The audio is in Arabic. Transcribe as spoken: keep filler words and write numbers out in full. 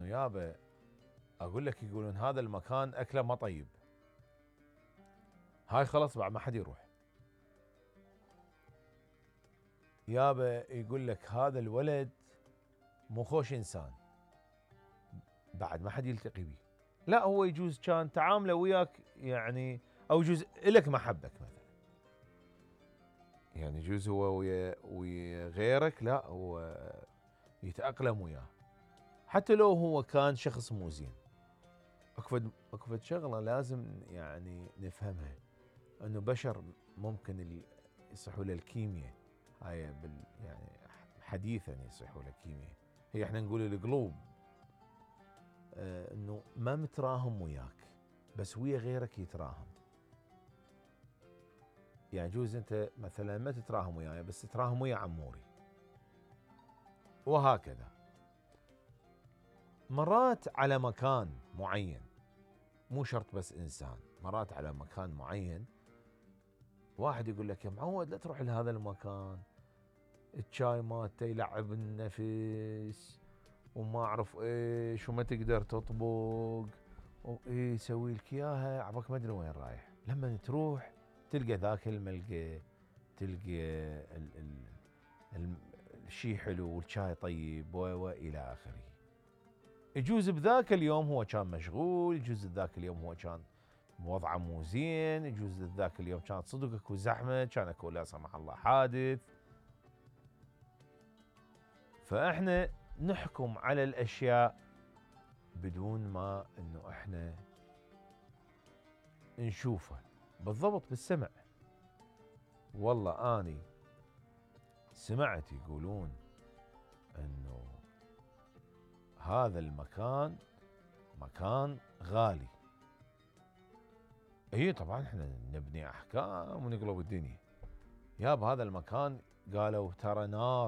يابا اقول لك يقولون هذا المكان اكله ما طيب، هاي خلاص بعد ما حد يروح. يابا يقول لك هذا الولد مو خوش انسان، بعد ما حد يلتقي بيه. لا هو يجوز كان تعامله وياك يعني، او يجوز لك محبك مثلا، يعني يجوز هو ويا ويا غيرك لا هو يتأقلم وياه، حتى لو هو كان شخص مو زين. اكفد اكفد شغله لازم يعني نفهمها، انه بشر ممكن يصحوا له الكيمياء، هاي بال يعني حديثا يصحوا له الكيمياء، هي احنا نقول القلوب، آه انه ما متراهم وياك بس ويا غيرك يتراهم. يعني جوز انت مثلا ما تتراهم وياي بس تتراهم ويا عموري، وهكذا. مرات على مكان معين، مو شرط بس انسان، مرات على مكان معين واحد يقول لك يا معود لا تروح لهذا المكان، الشاي مالته يلعب النفس وما اعرف ايش وما تقدر تطبق وايه يسوي لك اياها عباك ما ادري وين رايح. لما تروح تلقى ذاك الملقى، تلقى ال ال ال الشيء حلو والشاي طيب والى اخره. يجوز بذاك اليوم هو كان مشغول، يجوز بذاك اليوم هو كان وضعه مو زين، يجوز ذاك اليوم كانت صدق اكو زحمه، كان اكو لا سمح الله حادث. فاحنا نحكم على الاشياء بدون ما انه احنا نشوفها بالضبط بالسمع. والله اني سمعت يقولون انه هذا المكان مكان غالي. اي طبعا احنا نبني احكام ونقلب الدنيا. ياب هذا المكان قالوا ترى نار